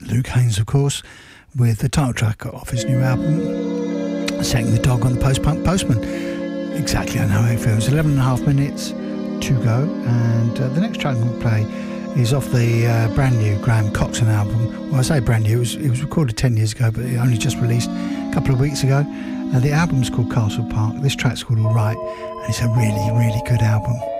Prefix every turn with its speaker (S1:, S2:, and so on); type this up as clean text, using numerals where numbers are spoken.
S1: Luke Haynes, of course, with the title track off his new album, Setting the Dog on the Post-Punk Postman. Exactly, I know how it feels. 11 and a half minutes to go, and the next track I'm going to play is off the brand new Graham Coxon album. Well, I say brand new, it was recorded 10 years ago, but it only just released a couple of weeks ago. The album's called Castle Park. This track's called All Right, and it's a really, really good album.